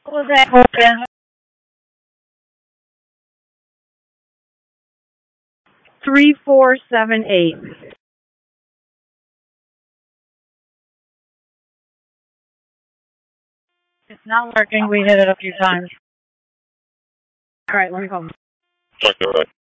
What was that open? 3478. It's not working. We hit it a few times. All right, let me call. Talk to her.